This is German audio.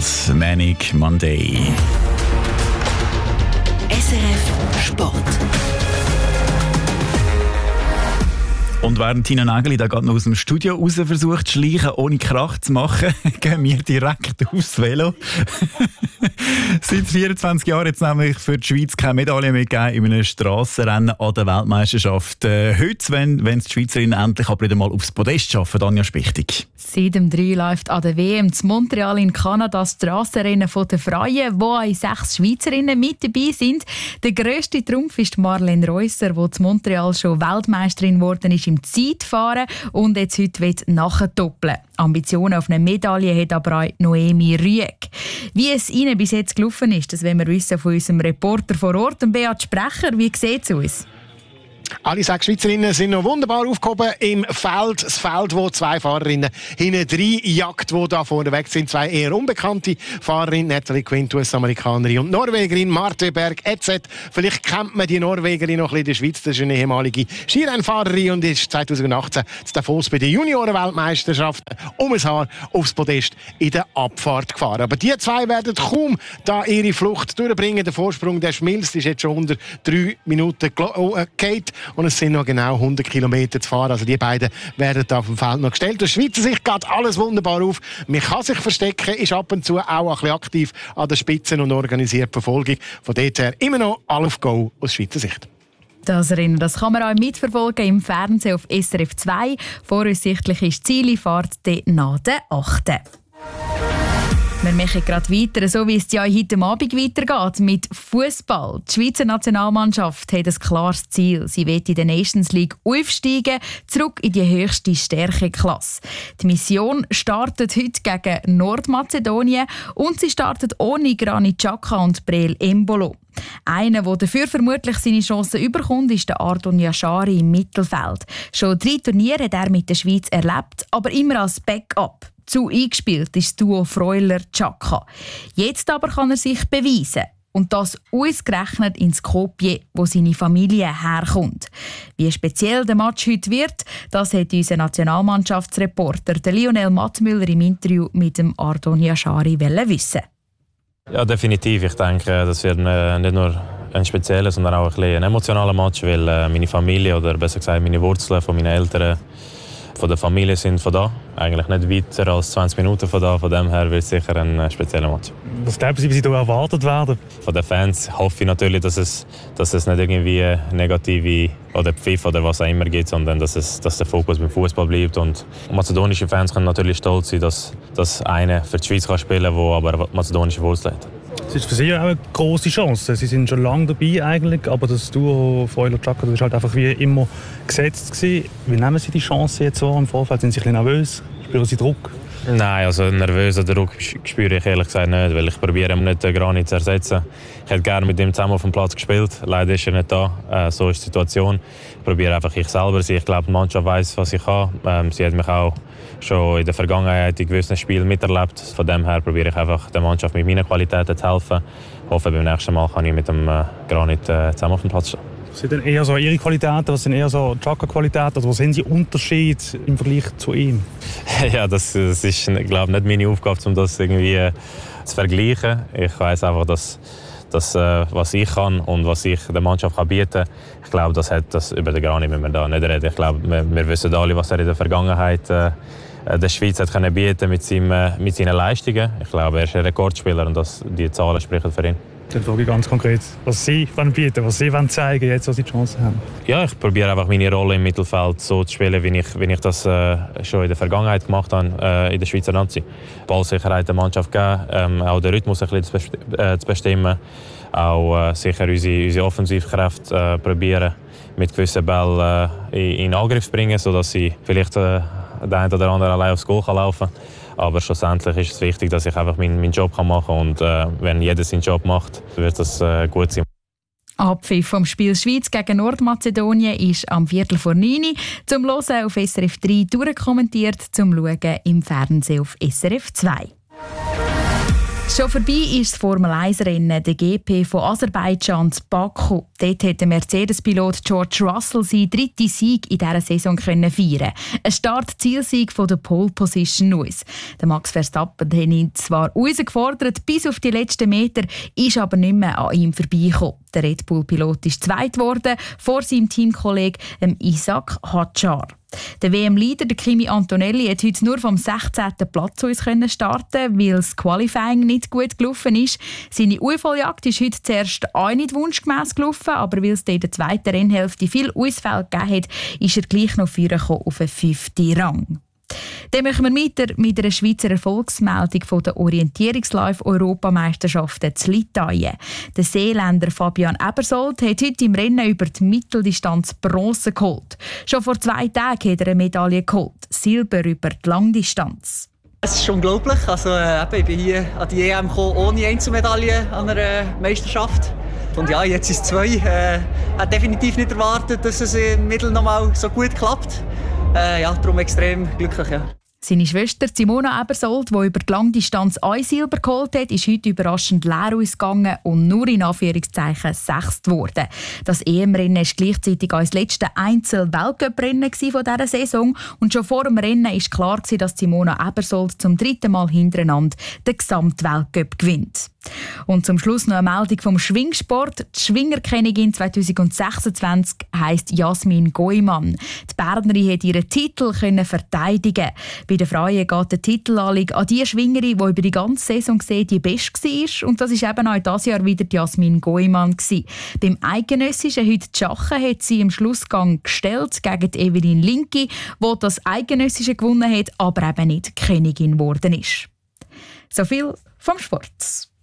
Beatles, Manic Monday. SRF Sport. Und während Tina Nageli da gerade noch aus dem Studio raus versucht zu schleichen, ohne Krach zu machen, gehen wir direkt aufs Velo. Seit 24 Jahren jetzt nämlich für die Schweiz keine Medaille mehr gegeben in einem Strassenrennen an der Weltmeisterschaft. Heute, wenn die Schweizerinnen endlich aber wieder mal aufs Podest schaffen, Anja Spichtig. Seit dem 3 läuft an der WM in Montreal in Kanada das Strassenrennen der Frauen, wo auch 6 Schweizerinnen mit dabei sind. Der grösste Trumpf ist Marlene Reusser, die in Montreal schon Weltmeisterin geworden ist im Zeitfahren und jetzt heute nachdoppeln. Ambitionen auf eine Medaille hat aber auch Noemi Rüegg. Wie es ihnen bis jetzt gelaufen ist, das wollen wir wissen von unserem Reporter vor Ort, Beat Sprecher. Wie sieht es aus? Alle 6 Schweizerinnen sind noch wunderbar aufgehoben im Feld. Das Feld, wo 2 Fahrerinnen hinten 3 jagt, die da vorne weg sind. 2 eher unbekannte Fahrerinnen, Natalie Quint, US-Amerikanerin, und Norwegerin Marte Berg EZ. Vielleicht kennt man die Norwegerin noch ein bisschen in der Schweiz. Das ist eine ehemalige Skirennfahrerin und ist 2018 zu Davos bei der Junioren-Weltmeisterschaft um ein Haar aufs Podest in der Abfahrt gefahren. Aber die 2 werden kaum da ihre Flucht durchbringen. Der Vorsprung der schmilzt, ist jetzt schon unter 3 Minuten geht. Und es sind noch genau 100 Kilometer zu fahren. Also die beiden werden da auf dem Feld noch gestellt. Aus Schweizer Sicht geht alles wunderbar auf. Man kann sich verstecken, ist ab und zu auch ein bisschen aktiv an der Spitze und organisiert Verfolgung. Von dort her immer noch all auf Go aus Schweizer Sicht. Das Rennen, das kann man auch mitverfolgen im Fernsehen auf SRF 2. Voraussichtlich ist die Zielfahrt nach der 8. Wir machen gerade weiter, so wie es ja heute Abend weitergeht mit Fußball. Die Schweizer Nationalmannschaft hat ein klares Ziel. Sie will in der Nations League aufsteigen, zurück in die höchste Stärkeklasse. Die Mission startet heute gegen Nordmazedonien und sie startet ohne Granit Xhaka und Breel Embolo. Einer, der dafür vermutlich seine Chancen überkommt, ist der Ardon Yashari im Mittelfeld. Schon 3 Turniere hat er mit der Schweiz erlebt, aber immer als Backup. Zu eingespielt ist das Duo Freuler-Xhaka. Jetzt aber kann er sich beweisen. Und das ausgerechnet in Skopje, wo seine Familie herkommt. Wie speziell der Match heute wird, das hat unser Nationalmannschaftsreporter Lionel Mattmüller im Interview mit dem Ardon Yashari wissen. Ja, definitiv. Ich denke, das wird nicht nur ein spezieller, sondern auch ein emotionaler Match, weil meine Familie, oder besser gesagt meine Wurzeln von meinen Eltern, von der Familie sind von da. Eigentlich nicht weiter als 20 Minuten von da. Von dem her wird es sicher ein spezieller Match. Was glauben Sie, wie Sie da erwartet werden? Von den Fans hoffe ich natürlich, dass es nicht irgendwie negative oder Pfiff oder was auch immer gibt, sondern dass der Fokus beim Fußball bleibt. Und mazedonische Fans können natürlich stolz sein, dass einer für die Schweiz spielen kann, der aber mazedonische Wurzeln hat. Es ist für Sie auch eine grosse Chance. Sie sind schon lange dabei eigentlich, aber das Duo Freuler-Xhaka war halt einfach wie immer gesetzt gewesen. Wie nehmen Sie die Chance jetzt so im Vorfeld? Sind Sie ein bisschen nervös? Spüren Sie Druck? Nein, also nervösen Druck spüre ich ehrlich gesagt nicht, weil ich probiere nicht Granit zu ersetzen. Ich hätte gerne mit ihm zusammen auf dem Platz gespielt. Leider ist er nicht da. So ist die Situation. Ich probiere einfach ich selber sein. Ich glaube, die Mannschaft weiss, was ich kann. Sie hat mich auch schon in der Vergangenheit in gewissen Spielen miterlebt. Von dem her probiere ich einfach der Mannschaft mit meinen Qualitäten zu helfen. Ich hoffe, beim nächsten Mal kann ich mit dem Granit zusammen auf dem Platz stehen. Was sind denn eher so Ihre Qualitäten, was sind eher so Xhaka-Qualitäten? Oder was sind die Unterschiede im Vergleich zu ihm? Ja, das ist, glaube ich, nicht meine Aufgabe, um das irgendwie zu vergleichen. Ich weiss einfach, dass was ich kann und was ich der Mannschaft bieten kann. Ich glaube, das über den Granit müssen wir da nicht reden. Ich glaube, wir wissen alle, was er in der Vergangenheit der Schweiz hat können bieten mit seinen Leistungen. Ich glaube, er ist ein Rekordspieler und die Zahlen sprechen für ihn. Dann frage ich ganz konkret, was Sie bieten, was Sie zeigen, jetzt, wo Sie die Chance haben. Ja, ich probiere einfach meine Rolle im Mittelfeld so zu spielen, wie ich das schon in der Vergangenheit gemacht habe in der Schweizer Nazi. Ballsicherheit der Mannschaft geben, auch den Rhythmus ein bisschen zu bestimmen, auch sicher unsere Offensivkräfte probieren mit gewissen Bällen in Angriff zu bringen, sodass sie vielleicht der eine oder andere allein aufs Goal laufen kann. Aber schlussendlich ist es wichtig, dass ich einfach meinen Job machen kann. Und wenn jeder seinen Job macht, wird das gut sein. Abpfiff vom Spiel Schweiz gegen Nordmazedonien ist am 8:45 zum Hören auf SRF 3 durchkommentiert, zum Schauen im Fernsehen auf SRF 2. Schon vorbei ist das Formel-1-Rennen, der GP von Aserbaidschan zu Baku. Dort hat der Mercedes-Pilot George Russell seinen 3. Sieg in dieser Saison feiern. Ein Start-Zielsieg von der Pole Position aus. Der Max Verstappen hat ihn zwar herausgefordert bis auf die letzten Meter, ist aber nicht mehr an ihm vorbeigekommen. Der Red Bull-Pilot ist Zweiter geworden, vor seinem Teamkollegen Isaac Hadjar. Der WM-Leader Kimi Antonelli hat heute nur vom 16. Platz zu uns starten, weil das Qualifying nicht gut gelaufen ist. Seine Unfalljagd ist heute zuerst auch nicht wunschgemäss gelaufen, aber weil es in der zweiten Rennhälfte viel Ausfälle gegeben hat, ist er gleich noch vorgekommen auf den 5. Rang. Dann machen wir weiter mit einer Schweizer Erfolgsmeldung von der Orientierungslauf-Europameisterschaften zu Litauen. Der Seeländer Fabian Ebersold hat heute im Rennen über die Mitteldistanz Bronze geholt. Schon vor 2 Tagen hat er eine Medaille geholt, Silber über die Langdistanz. Es ist unglaublich. Ich bin hier an die EM gekommen, ohne Einzelmedaille an einer Meisterschaft. Und ja, jetzt ist es 2. Ich habe definitiv nicht erwartet, dass es im Mittel noch mal so gut klappt. Darum extrem glücklich. Ja. Seine Schwester Simona Ebersold, die über die Langdistanz ein Silber geholt hat, ist heute überraschend leer ausgegangen und nur in Anführungszeichen 6. geworden. Das EM-Rennen war gleichzeitig auch das letzte Einzel-Weltcup-Rennen von dieser Saison. Und schon vor dem Rennen war klar, dass Simona Ebersold zum 3. Mal hintereinander den Gesamtweltcup gewinnt. Und zum Schluss noch eine Meldung vom Schwingsport. Die Schwingerkönigin 2026 heisst Jasmin Goimann. Die Bernerin hat ihren Titel verteidigen. Bei den Frauen geht der Titelanlieg an die Schwingerin, die über die ganze Saison gesehen die beste war. Und das war eben auch dieses Jahr wieder die Jasmin Goimann. Beim Eidgenössischen heute die Schachen hat sie im Schlussgang gestellt gegen die Evelyn Linki, die das Eidgenössische gewonnen hat, aber eben nicht Königin geworden ist. So viel vom Sport.